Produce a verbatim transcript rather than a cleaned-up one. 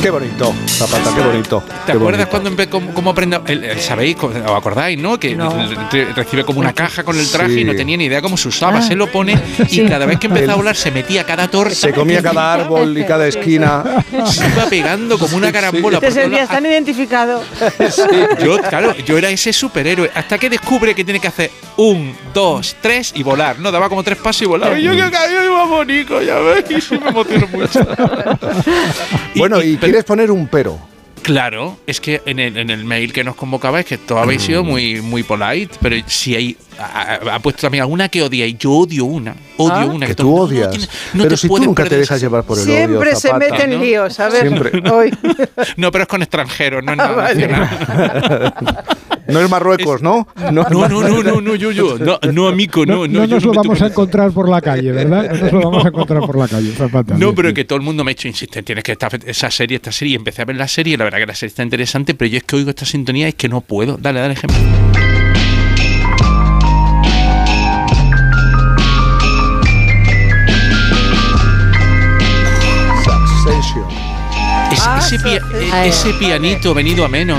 Qué bonito, Zapata, qué bonito. ¿Te qué acuerdas bonito. cuando empe- cómo, cómo aprende? el- el- ¿Sabéis? ¿Os acordáis, no? Que No. re- recibe como una caja con el traje Sí. y no tenía ni idea cómo se usaba. Ah. Se lo pone y Sí. cada vez que empezaba a volar se metía a cada torta. Se comía cada árbol y cada esquina. Se iba pegando como una carambola. Te por todos sentías lados. tan identificado. Yo, claro, yo era ese superhéroe. Hasta que descubre que tiene que hacer un, dos, tres y volar. No, daba como tres pasos y volaba. Y yo que caí iba bonito, ya ves. Y sí me emociono mucho. Bueno, y pero- quieres poner un pero. Claro, es que en el, en el mail que nos convocaba es que todos habéis sido muy, muy polite, pero si hay. Ha, ha puesto también alguna que odia y yo odio una. Odio Ah, una. Que todo tú el mundo, no odias. tiene- no Pero te si tú puedes nunca te perder dejas esa- llevar por el Siempre odio, se Zapata. mete en ¿no? líos, a ver. Siempre. Hoy. No, pero es con extranjeros, no es nada Vale. nacional. No es Marruecos, ¿no? No, no, no, no, no, yo, yo. No, no amigo, no, No, no. no yo nos no lo me vamos toco- a encontrar por la calle, ¿verdad? No nos lo vamos a encontrar por la calle, Zapata. No, Sí, pero sí. que todo el mundo me ha hecho insistir, tienes que estar esa serie, esta serie, y empecé a ver la serie, y la verdad que la serie está interesante, pero yo es que oigo esta sintonía y es que no puedo. Dale, dale ejemplo. Succession. Es- Ah, ese, pia- sí. ese pianito venido a menos.